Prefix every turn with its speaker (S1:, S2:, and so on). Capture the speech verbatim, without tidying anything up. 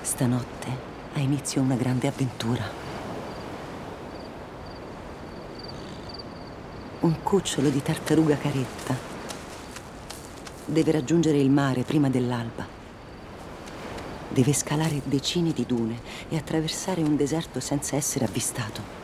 S1: Stanotte ha inizio una grande avventura. Un cucciolo di tartaruga caretta deve raggiungere il mare prima dell'alba. Deve scalare decine di dune e attraversare un deserto senza essere avvistato.